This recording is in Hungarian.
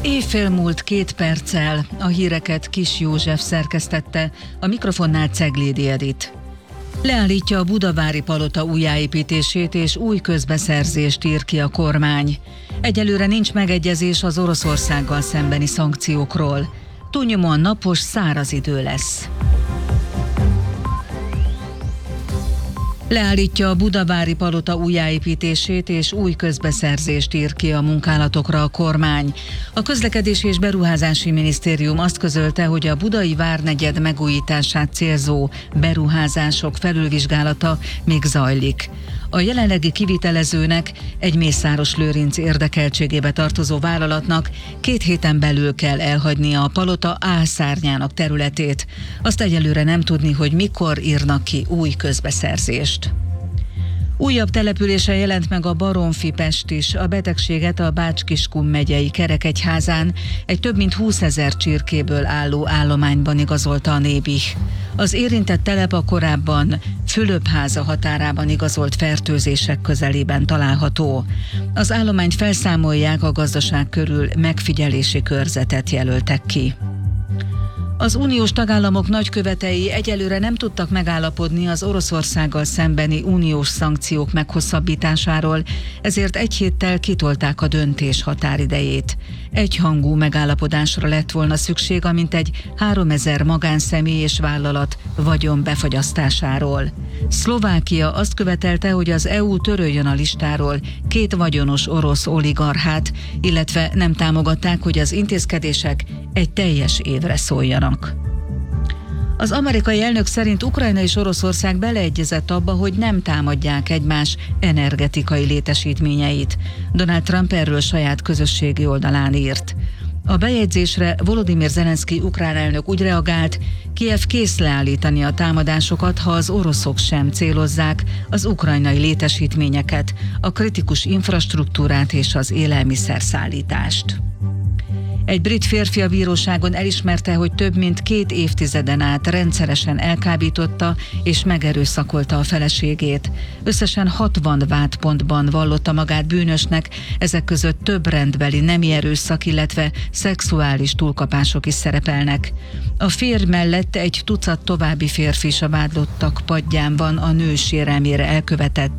Éjfél múlt 2 perccel, a híreket Kis József szerkesztette, a mikrofonnál Ceglédi Edit. Leállítja a budavári palota újjáépítését és új közbeszerzést ír ki a kormány. Egyelőre nincs megegyezés az Oroszországgal szembeni szankciókról. Túlnyomóan napos, száraz idő lesz. Leállítja a budavári palota újjáépítését és új közbeszerzést ír ki a munkálatokra a kormány. A Közlekedési és Beruházási Minisztérium azt közölte, hogy a budai várnegyed megújítását célzó beruházások felülvizsgálata még zajlik. A jelenlegi kivitelezőnek, egy Mészáros Lőrinc érdekeltségébe tartozó vállalatnak 2 héten belül kell elhagynia a palota A szárnyának területét. Azt egyelőre nem tudni, hogy mikor írnak ki új közbeszerzést. Újabb településen jelent meg a Baromfi-Pest is. A betegséget a Bács-Kiskun megyei Kerekegyházán egy több mint 20 000 csirkéből álló állományban igazolta a Nébih. Az érintett telep a korábban Fülöpháza határában igazolt fertőzések közelében található. Az állományt felszámolják, a gazdaság körül megfigyelési körzetet jelöltek ki. Az uniós tagállamok nagykövetei egyelőre nem tudtak megállapodni az Oroszországgal szembeni uniós szankciók meghosszabbításáról, ezért 1 héttel kitolták a döntés határidejét. Egyhangú megállapodásra lett volna szükség a mintegy 3000 magánszemély és vállalat vagyon befagyasztásáról. Szlovákia azt követelte, hogy az EU töröljön a listáról 2 vagyonos orosz oligarchát, illetve nem támogatták, hogy az intézkedések egy teljes évre szóljanak. Az amerikai elnök szerint Ukrajna és Oroszország beleegyezett abba, hogy nem támadják egymás energetikai létesítményeit. Donald Trump erről saját közösségi oldalán írt. A bejegyzésre Volodymyr Zelenszky ukrán elnök úgy reagált, Kijev kész leállítani a támadásokat, ha az oroszok sem célozzák az ukrajnai létesítményeket, a kritikus infrastruktúrát és az élelmiszerszállítást. Egy brit férfi a bíróságon elismerte, hogy több mint 2 évtizeden át rendszeresen elkábította és megerőszakolta a feleségét. Összesen 60 vádpontban vallotta magát bűnösnek, ezek között több rendbeli nemi erőszak, illetve szexuális túlkapások is szerepelnek. A férj mellett egy tucat további férfi is a vádlottak padján van a nő sérelmére elkövetett